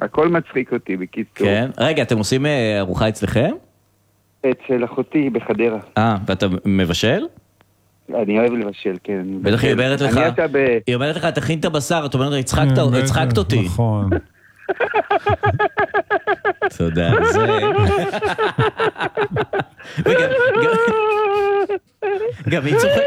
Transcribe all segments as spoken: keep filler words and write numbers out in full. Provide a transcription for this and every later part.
הכל מצחיק אותי, בקיצור. כן, רגע, אתם עושים ארוחה אצלכם? אצל אחותי בחדרה. אה, ואתה מבשל? אני אוהב לבשל, כן. בטח היא אומרת לך, היא אומרת לך, תכין את הבשר, אתה אומרת, הצחקת אותי. נכון. תודה, זה... גם היא צוחקת.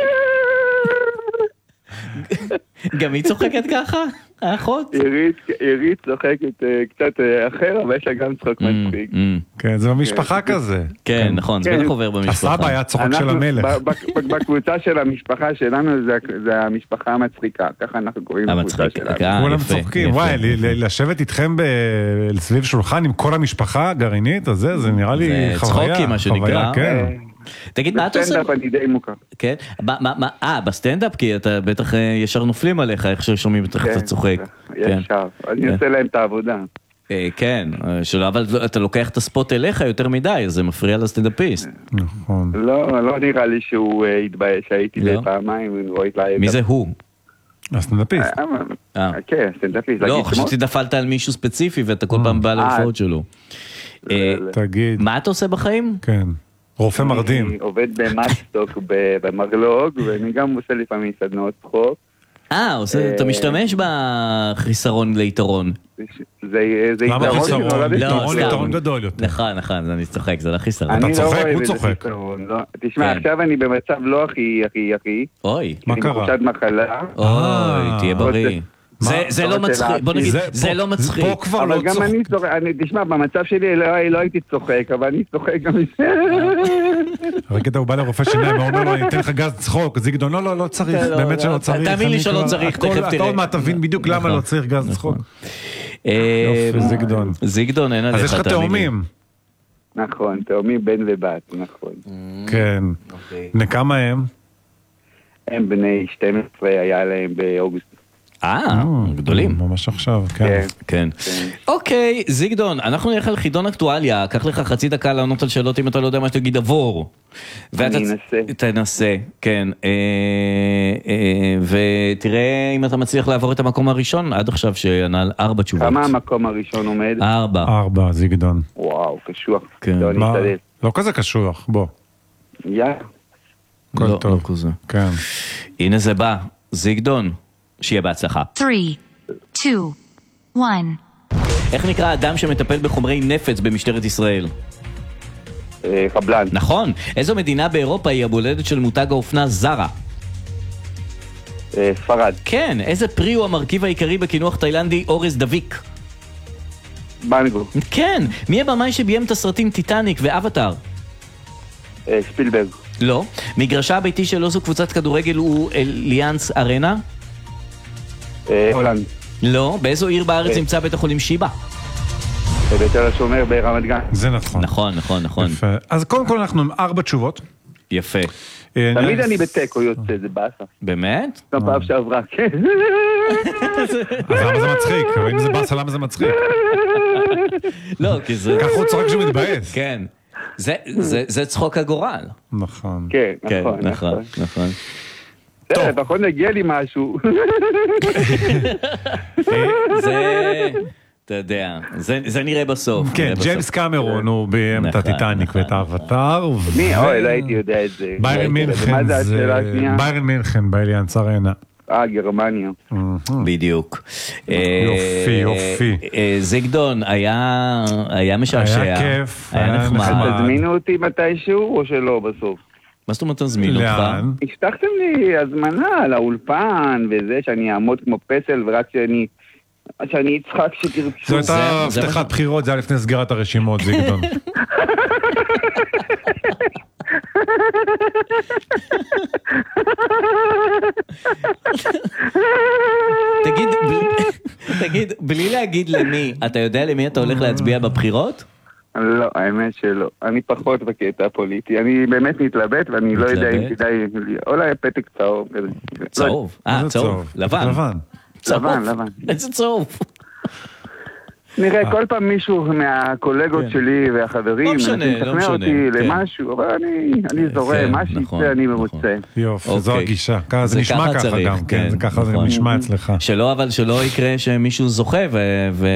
גם היא צוחקת ככה, האחות? עירית צוחקת קצת אחר, אבל יש לה גם צחוק מצחיק. כן, זה במשפחה כזה. כן, נכון, זה בטח עובר במשפחה. הסבא היה צוחק של המלך. בקבוצה של המשפחה שלנו זה המשפחה המצחיקה, ככה אנחנו קוראים בקבוצה שלנו. כולם צוחקים, וואי, לשבת איתכם סביב שולחן עם כל המשפחה הגרעינית, אז זה נראה לי חוויה. צחוקי מה שנקרא. תגיד, מה אתה עושה? בסטנדאפ אני די מוכר. כן? אה, בסטנדאפ? כי אתה בטח ישר נופלים עליך, איך ששומעים אותך אתה צוחק. ישר, אני עושה להם את העבודה. כן, אבל אתה לוקח את הספוט אליך יותר מדי, אז זה מפריע לסטנדאפיסט. נכון. לא, לא נראה לי שהוא התבייש, שהייתי די פעמיים. מי זה הוא? הסטנדאפיסט. כן, הסטנדאפיסט. לא, חשבתי דפלת על מישהו ספציפי ואתה כל פעם בא להופעות שלו. תגיד. מה אתה עושה בחיים? כן. רופא מרדים. אני עובד במאסטוק במרלוג, ואני גם עושה לפעמים סדנאות צחוק. אה, אתה משתמש בחיסרון ליתרון. זה יתרון? למה חיסרון? ליתרון גדול יותר. נכון, נכון, אני צוחק, זה לא חיסרון. אתה צוחק, הוא צוחק. תשמע, עכשיו אני במצב לא הכי, הכי, הכי. אוי. מה קרה? אני חושד מחלה. אוי, תהיה בריא. זה לא מצחיק, בוא נגיד, זה לא מצחיק. פה כבר לא צוחק. אבל גם אני צוחק, תשמע, במצב שלי לא הייתי צוחק, אבל אני צוחק גם מזה. רגע, הוא בא לרופא שיניים, הוא אומר לו, אני אתן לך גז צחוק, זיגדון, לא, לא, לא צריך, באמת שלא צריך. תאמין לי שלא צריך, תכף תראה. אתה עוד מעט תבין בדיוק למה לא צריך גז צחוק. יופי, זיגדון. זיגדון, אין עליך, אז יש לך תאומים. נכון, תאומים בן ובת, נכון. כן. וכמה הם? הם בני שתים עשרה, היה להם באוגוסט. אה, גדולים. ממש עכשיו, כן. כן. אוקיי, זיגדון, אנחנו נלך על חידון אקטואליה, קח לך חצי דקה לענות על שאלות אם אתה לא יודע מה שתגיד עבור. אני אנסה. תנסה, כן. ותראה אם אתה מצליח לעבור את המקום הראשון, עד עכשיו שענה על ארבע תשובות. כמה המקום הראשון עומד? ארבע. ארבע, זיגדון. וואו, קשוח. כן. לא כזה קשוח, בוא. יאללה. לא, לא כזה. כן. הנה זה בא, זיגדון. שיהיה בהצלחה. three, two, one. איך נקרא אדם שמטפל בחומרי נפץ במשטרת ישראל? קבלן. נכון. איזו מדינה באירופה היא הבולדת של מותג האופנה זרה? ספרד. כן. איזה פרי הוא המרכיב העיקרי בקינוח תאילנדי אורז דביק? מנגו. כן. מי הבמאי שביים את הסרטים טיטניק ואבטר? ספילברג. לא. מגרשה הביתי של איזו קבוצת כדורגל הוא אליאנס ארנה? הולנד. לא, באיזו עיר בארץ נמצא בית החולים שיבא? בתל השומר ברמת גן. זה נכון. נכון, נכון, נכון. יפה. אז קודם כל אנחנו עם ארבע תשובות. יפה. תמיד אני בטקו יוצא, זה באסה. באמת? פעם שעברה, כן. אז למה זה מצחיק? אם זה באסה, למה זה מצחיק? לא, כי זה... ככה הוא צוחק שהוא מתבאס. כן. זה צחוק הגורל. נכון. כן, נכון. נכון, נכון. טוב, לפחות נגיע לי משהו. זה, אתה יודע, זה נראה בסוף. כן, ג'יימס קמרון הוא ביים את הטיטניק ואת האבטר. מי? אוי, לא הייתי יודע את זה. ביירן מינכן, ביירן מינכן באליאנס ארנה. אה, גרמניה. בדיוק. יופי, יופי. זיגדון, היה משעשע. היה כיף. היה נחמד. תזמינו אותי מתישהו או שלא בסוף? מה זאת אומרת תזמין אותך? הבטחתם לי הזמנה לאולפן וזה שאני אעמוד כמו פסל ורק שאני שאני אצחק שתרצו. זו הייתה הבטחת בחירות, זה היה לפני סגירת הרשימות, זיגדון. תגיד, תגיד, בלי להגיד למי, אתה יודע למי אתה הולך להצביע בבחירות? לא, האמת שלא. אני פחות בקטע הפוליטי. אני באמת מתלבט ואני לא יודע אם כדאי... אולי פתק צהוב. צהוב? אה, צהוב. לבן. לבן. לבן, לבן. איזה צהוב. נראה, כל פעם מישהו מהקולגות שלי והחברים, לא משנה, לא משנה. אותי למשהו, אבל אני זורם, מה שיצא אני מרוצה. יופי, זו הגישה. זה נשמע ככה גם, כן, זה ככה זה נשמע אצלך. שלא, אבל שלא יקרה שמישהו זוכה ו...